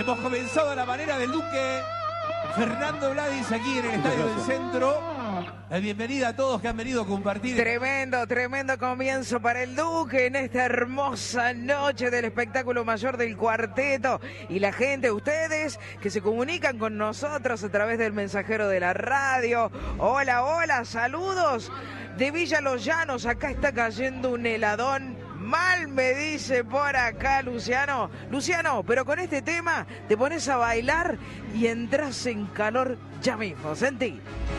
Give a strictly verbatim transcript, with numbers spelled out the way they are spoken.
Hemos comenzado a la manera del Duque Fernando Vladis aquí en el Estadio del Centro. La bienvenida a todos que han venido a compartir. Tremendo, tremendo comienzo para el Duque en esta hermosa noche del espectáculo mayor del cuarteto. Y la gente, ustedes que se comunican con nosotros a través del mensajero de la radio. Hola, hola, saludos de Villa Los Llanos. Acá está cayendo un heladón. Mal me dice por acá Luciano. Luciano, pero con este tema te pones a bailar y entras en calor ya mismo. Sentí.